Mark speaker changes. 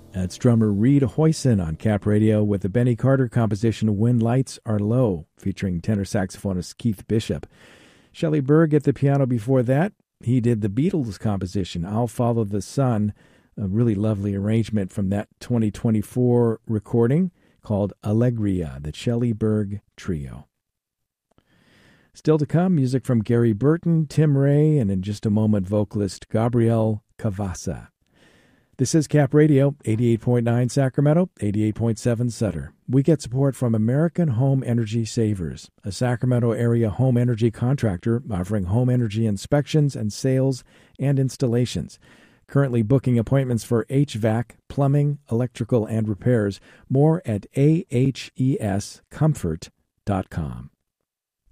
Speaker 1: That's drummer Reed Hoyson on Cap Radio with the Benny Carter composition When Lights Are Low, featuring tenor saxophonist Keith Bishop. Shelley Berg at the piano before that. He did the Beatles composition, I'll Follow the Sun, a really lovely arrangement from that 2024 recording called Allegria, the Shelley Berg Trio. Still to come, music from Gary Burton, Tim Ray, and in just a moment, vocalist Gabriel Cavassa. This is Cap Radio, 88.9 Sacramento, 88.7 Sutter. We get support from American Home Energy Savers, a Sacramento area home energy contractor offering home energy inspections and sales and installations. Currently booking appointments for HVAC, plumbing, electrical, and repairs. More at ahescomfort.com.